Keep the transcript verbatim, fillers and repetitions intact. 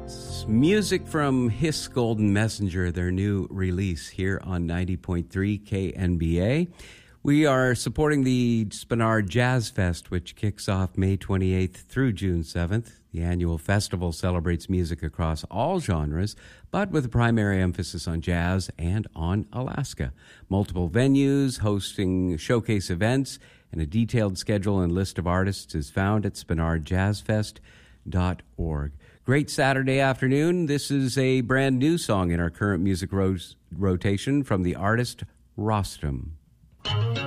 It's music from Hiss Golden Messenger, their new release here on ninety point three K N B A. We are supporting the Spenard Jazz Fest, which kicks off May twenty-eighth through June seventh. The annual festival celebrates music across all genres, but with a primary emphasis on jazz and on Alaska. Multiple venues hosting showcase events, and a detailed schedule and list of artists is found at spenard jazz fest dot org. Great Saturday afternoon. This is a brand new song in our current music ro- rotation from the artist Rostam.